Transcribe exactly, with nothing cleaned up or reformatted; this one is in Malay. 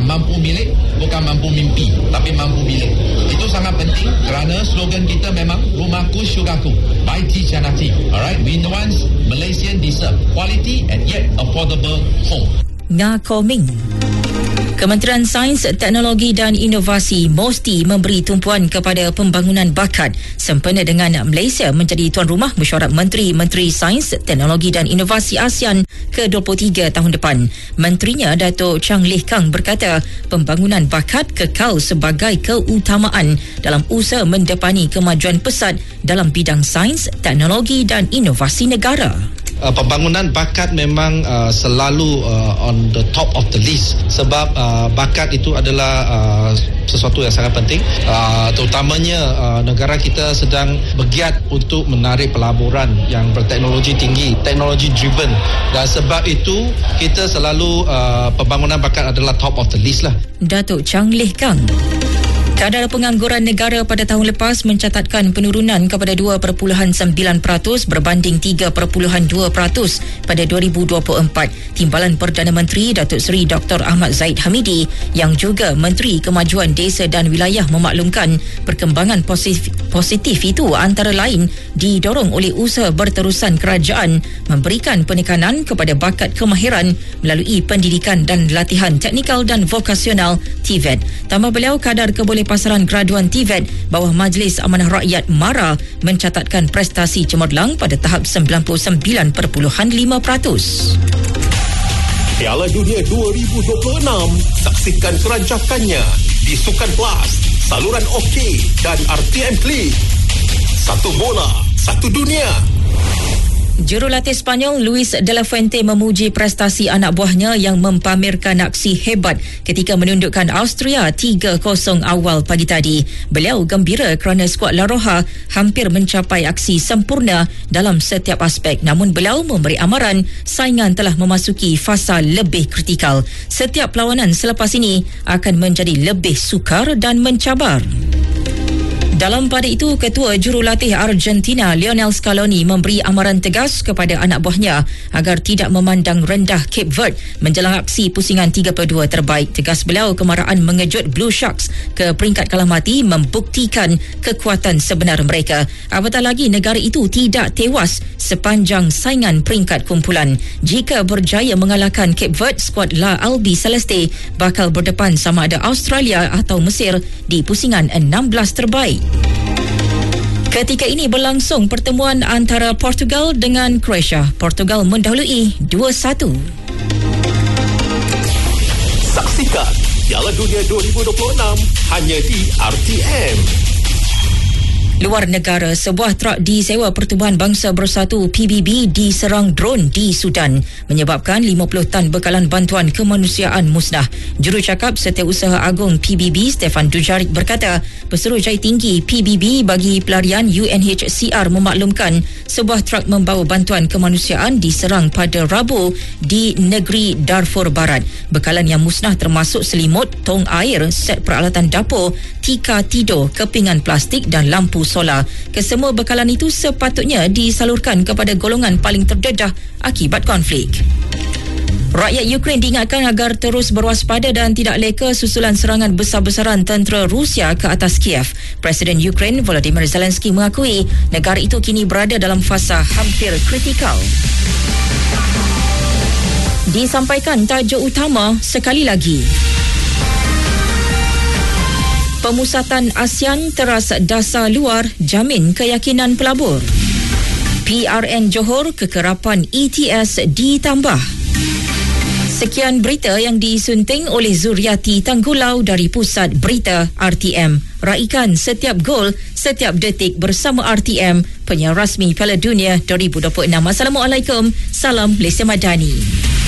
mampu milik, bukan mampu mimpi, tapi mampu milik. Itu sangat penting kerana slogan kita memang rumahku syurgaku, by T Janati. Alright, we want Malaysian deserve quality and yet affordable home. Nga Koming. Kementerian Sains, Teknologi dan Inovasi mesti memberi tumpuan kepada pembangunan bakat sempena dengan Malaysia menjadi tuan rumah mesyuarat Menteri-Menteri Sains, Teknologi dan Inovasi ASEAN ke dua puluh tiga tahun depan. Menterinya Datuk Chang Leh Kang berkata pembangunan bakat kekal sebagai keutamaan dalam usaha mendepani kemajuan pesat dalam bidang sains, teknologi dan inovasi negara. Uh, pembangunan bakat memang uh, selalu uh, on the top of the list sebab uh, bakat itu adalah uh, sesuatu yang sangat penting, uh, terutamanya uh, negara kita sedang bergiat untuk menarik pelaburan yang berteknologi tinggi, teknologi driven, dan sebab itu kita selalu uh, pembangunan bakat adalah top of the list lah. Datuk Chang Leh Kang. Kadar pengangguran negara pada tahun lepas mencatatkan penurunan kepada dua perpuluhan sembilan peratus berbanding tiga perpuluhan dua peratus pada dua ribu dua puluh empat. Timbalan Perdana Menteri Datuk Seri Doktor Ahmad Zahid Hamidi yang juga Menteri Kemajuan Desa dan Wilayah memaklumkan perkembangan positif, positif itu antara lain didorong oleh usaha berterusan kerajaan memberikan penekanan kepada bakat kemahiran melalui pendidikan dan latihan teknikal dan vokasional T V E T. Tambah beliau, kadar keboleh pasaran graduan T V E T bawah Majlis Amanah Rakyat MARA mencatatkan prestasi cemerlang pada tahap sembilan puluh sembilan perpuluhan lima peratus. Piala Dunia dua ribu dua puluh enam, saksikan kerancakannya di Sukan Plus, saluran OK dan R T M Klik. Satu bola, satu dunia. Jurulatih Sepanyol Luis de la Fuente memuji prestasi anak buahnya yang mempamerkan aksi hebat ketika menundukkan Austria tiga kosong awal pagi tadi. Beliau gembira kerana skuad La Roja hampir mencapai aksi sempurna dalam setiap aspek. Namun beliau memberi amaran saingan telah memasuki fasa lebih kritikal. Setiap perlawanan selepas ini akan menjadi lebih sukar dan mencabar. Dalam pada itu, Ketua Jurulatih Argentina Lionel Scaloni memberi amaran tegas kepada anak buahnya agar tidak memandang rendah Cape Verde menjelang aksi pusingan tiga puluh dua terbaik. Tegas beliau, kemarahan mengejut Blue Sharks ke peringkat kalah mati membuktikan kekuatan sebenar mereka. Apatah lagi negara itu tidak tewas sepanjang saingan peringkat kumpulan. Jika berjaya mengalahkan Cape Verde, skuad La Albi Celeste bakal berdepan sama ada Australia atau Mesir di pusingan enam belas terbaik. Ketika ini berlangsung pertemuan antara Portugal dengan Croatia. Portugal mendahului dua satu. Saksikan Piala Dunia dua ribu dua puluh enam hanya di R T M. Luar negara, sebuah truk disewa Pertubuhan Bangsa Bersatu P B B diserang drone di Sudan menyebabkan lima puluh tan bekalan bantuan kemanusiaan musnah. Jurucakap Setiausaha Agung P B B Stefan Dujarric berkata, Pesuruhjaya Tinggi P B B bagi pelarian U N H C R memaklumkan sebuah truk membawa bantuan kemanusiaan diserang pada Rabu di negeri Darfur Barat. Bekalan yang musnah termasuk selimut, tong air, set peralatan dapur, tika tidur, kepingan plastik dan lampu solar. Kesemua bekalan itu sepatutnya disalurkan kepada golongan paling terdedah akibat konflik. Rakyat Ukraine diingatkan agar terus berwaspada dan tidak leka susulan serangan besar-besaran tentera Rusia ke atas Kiev. Presiden Ukraine Volodymyr Zelensky mengakui negara itu kini berada dalam fasa hampir kritikal. Disampaikan tajuk utama sekali lagi. Pemusatan ASEAN teras dasar luar jamin keyakinan pelabur. P R N Johor kekerapan E T S ditambah. Sekian berita yang disunting oleh Zuriati Tanggulau dari Pusat Berita R T M. Raikan setiap gol, setiap detik bersama R T M, penyiar rasmi Piala Dunia dua ribu dua puluh enam. Assalamualaikum, salam Malaysia Madani.